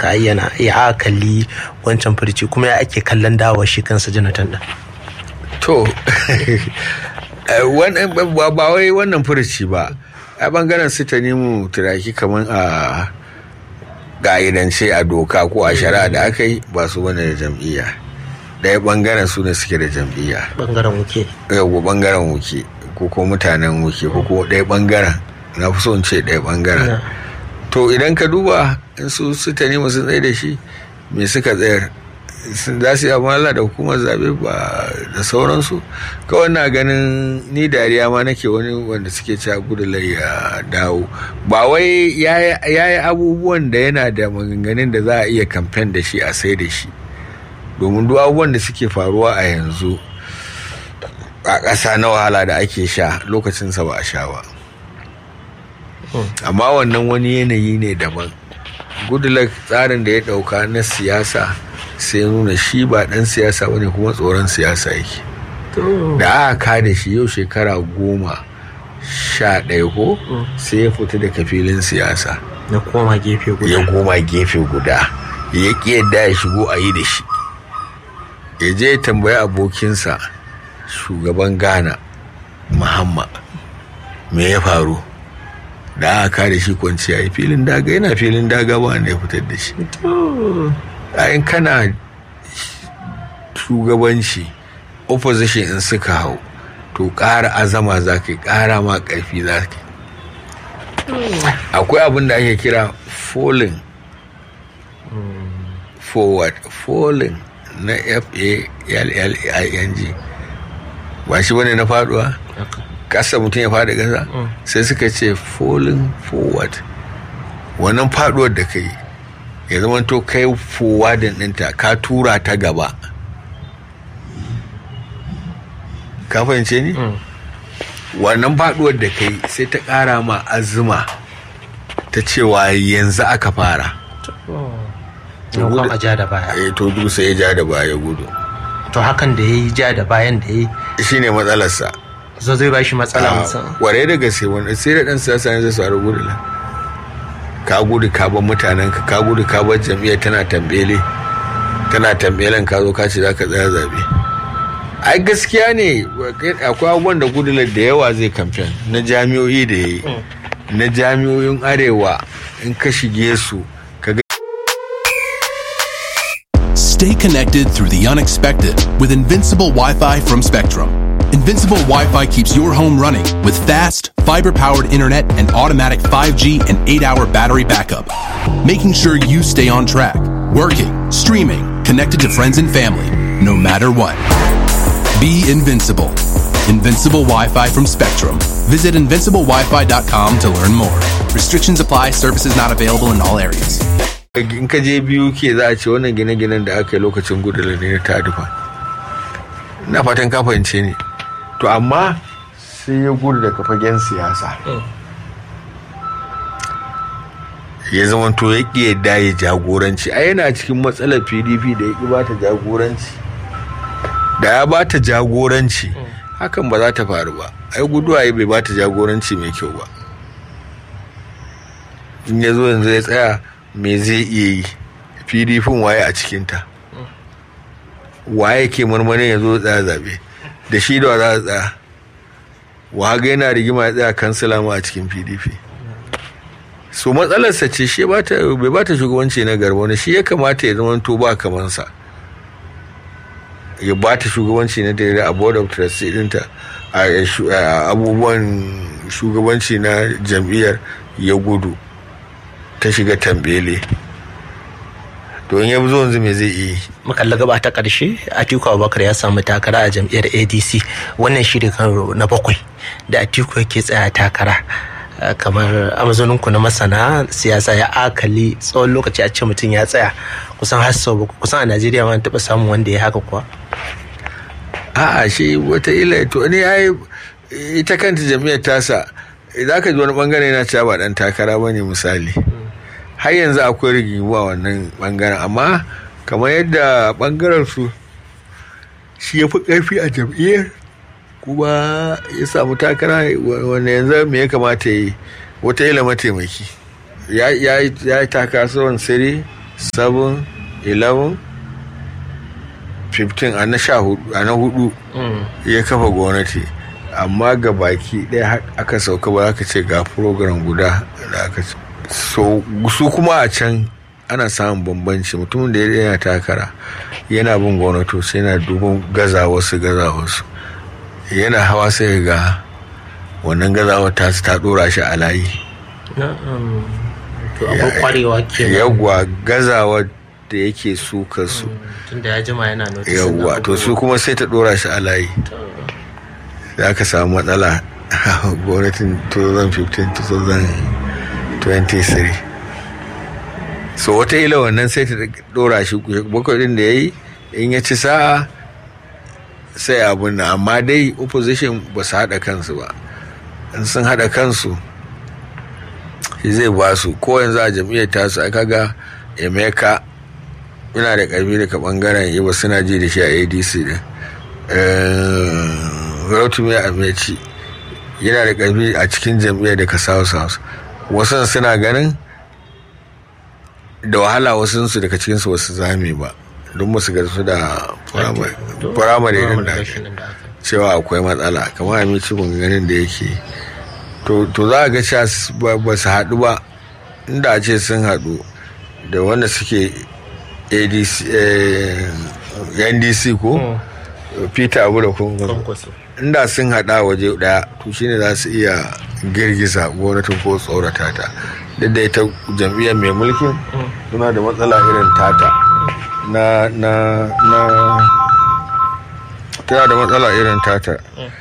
aka ayyana, ya kalli wancan furici kuma ya ake kallon dawo shi kansa Jonathan din? To ba wai wannan furici ba, a bangaren su Tanimu Turaki kamar a ga'idance a doka ko a shari'a da aka yi ba su bane da jam'iyya. Ɗaya bangaren su ne suke da jam'iyya, bangaren wuke, yau bangaren wuke ko mutanen wuke ko ɗaya bangaren, na fi so in ce ɗaya bangaren. To idan ka duba in su Tanimu sun tsaye da shi, me suka tsayar? Za su yi amala da hukumar zaɓe ba da sauransu. Kawai na ganin ni dariya ma nake wani wanda suke cewa Goodluck ya dawo, ba wai ya yi abubuwan da yana da maganganun da za a iya kamfen da shi a sai da shi, domin duk abubuwan da suke faruwa a yanzu a ƙasa na wahala da ake sha lokacinsa ba a sha ba. Amma wannan wani yanayi ne daban. Goodluck tsarin da ya ɗauka na siyasa sai nuna shi ba ɗan siyasa bane, kuma tsoron siyasa yake. Da aka da shi yau shekara 11 ko sai ya fita daga filin siyasa ya koma gefe guda, ya ƙi yadda ya shigo a yi da shi. Ya je ya tambayi abokinsa shugaban Ghana Mahama me ya faru. Da aka da shi kwanciya filin daga, yana filin daga ba ne ya fitar da shi. in kana shugabanci opposition in suka hau, to ƙara azama za ka ƙara ma ƙarfi za ka. Akwai abin da ake kira falling forward, falling na FALLING, ba shi bane na faduwa kasa mutum ya faɗi ƙasa, sai suka ce falling forward. Wannan faduwar da kai ya zama to kai forwardin ɗinta, ka tura ta gaba. Ka fahimce ni? Wannan faduwar da kai sai ta ƙara ma azuma ta cewa yanzu aka fara. Kuma a ja da baya. To dusa ya ja da baya gudu. To hakan da ya yi ja da bayan da ya yi shi ne matsalarsa. Zai ba shi matsala musamman. Ware da gaske wani sai da ɗan siyasa ne zai faru gudu. Ka gudu ka bar mutanen ka gudu ka bar jam'iyyar tana tambelen ka zo ka ce za ka tsaya zabe. Ai gaskiya ne akwai abubuwan da Goodluck da yawa zai kamfen na jami'o'i da yayi, na jami'o'in arewa in ka shige su ka. Stay connected through the unexpected with Invincible Wi-Fi from Spectrum. Invincible Wi-Fi keeps your home running with fast, fiber-powered internet and automatic 5G and 8-hour battery backup, making sure you stay on track, working, streaming, connected to friends and family, no matter what. Be invincible. Invincible Wi-Fi from Spectrum. Visit invinciblewifi.com to learn more. Restrictions apply. Services not available in all areas. In ka je BUK za a ce wannan gine-ginen da aka yi lokacin Goodluck ne ta dufa. Na fatan ka fahimce ni. To amma sai ya gudu daga fagen siyasa. Ya zama to ya ƙi yadda ya jagoranci. A yana cikin matsalar PDP da ya ƙi ba ta jagoranci. Da ya ba ta jagoranci, hakan ba za ta faru ba. Ai guduwa bai ba ta jagoranci mai kyau ba. In ya zo yanzu ya tsaya, me zai iya yi? PDP waye a cikinta? Waye ke marmarin ya zo tsaya zabe? Da shi da za a tsaya. Waga yana rigima ya tsaya kansila ma a cikin PDP. So matsalarsa ce shi bai ba ta shugabanci na garba, wani shi ya kamata ya zama to ba kamansa. Ya ba ta shugabanci na daidai a board of trustees ɗinta, a abubuwan shugabanci na jam'iyyar ya gudu ta shiga tambele. To in ya zo yanzu me zai yi? Makalla gaba ta ƙarshe, Atiku Abubakar ya samu takara a jam'iyyar ADC. Wannan shi karo na 7 da Atiku yake tsaya takara. Kamar amazoninku na masana siyasa ya akali tsawon lokaci a ce mutum ya tsaya kusan har sau kusan a Najeriya ma taɓa samun wanda ya haka kuwa. A'a shi wata ila to ne ai ita kanta jami'ar tasa idan ka ji wani bangare yana cewa ba dan takara bane misali. Har yanzu akwai rigimu a wannan bangaren, amma kamar yadda bangaren su shi ya fi karfi a jam'iyyar kuma ya samu takara, wanda yanzu me ya kamata yi? Wata ila mataimaki ya yi takasuwan sirri 7 11 15 a na hudu ya kafa gwamnati, amma ga baki ɗaya aka sauka ba aka ce ga program guda da aka ce. So su kuma a can ana samun bambanci. Mutumin da yana takara yana bin gwamnatoci yana duban gazawarsu yana hawa sai ga wannan gazawar ta dora shi a layi. Yawwa gazawar da yake su kansu tunda ya jima yana notice. Yawwa to su kuma sai ta dora shi a layi. Da aka samu matsala gwamnatin 2015-2023. So wataƙila wannan sai ta dora shi bakwai din da ya yi, in ya ci sa'a sai abun nan. Amma dai opposition ba su haɗa kansu ba. In sun haɗa kansu zai ba su. Ko yanzu a jam'iyyar tasu aka ga Emeka yana da ƙarfi daga ɓangaren Ibo, suna ji da shi a ADC din. Rotimi Amechi yana da ƙarfi a cikin jam'iyyar daga South. Wasu suna ganin da wahala wasu daga cikinsu wasu zame ba, don ba su garsu da firamare din da cewa akwai matsala. Kamar Amechi ban ganin da yake to za a ga cewa ba su haɗu ba. Inda a ce sun haɗu da wanda suke NDC ko Peter Abu da Kwankwaso, inda sun haɗa waje ɗaya to shine za su iya girgiza gwamnatin ko tsorata ta. Duk da ita jam'iyyar mai mulkin suna da matsala irin tata tana da matsala irin tata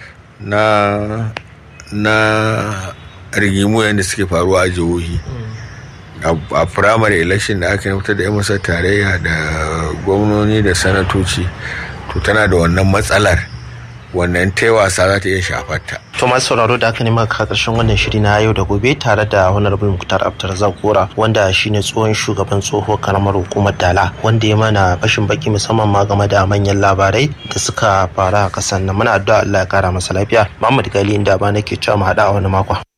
na rigimu yadda suke faruwa a jihohi. A primary election da aka fitar da 'yan masar tarayya da gwamnoni da sanatoci, to tana da wannan matsalar, wannan wasa za ta iya shafarta. To masu sauraro da aka nema ka karshen wannan shiri na yau da gobe tare da Honorable Muktar Abdulrazak Gora, wanda shine tsohon shugaban tsoho karamar hukumar Dala, wanda ya mana fashin baki musamman ma game da manyan labarai da suka fara a kasan nan. Muna addu'a Allah ya kara masa lafiya. Muhammad Gali inda ba nake cewa mu hada a wani makon.